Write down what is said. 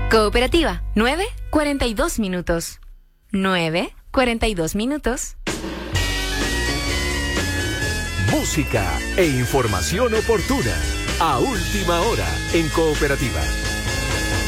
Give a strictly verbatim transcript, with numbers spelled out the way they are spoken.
Cooperativa, nueve cuarenta y dos minutos. nueve cuarenta y dos minutos. Música e información oportuna. A última hora en Cooperativa.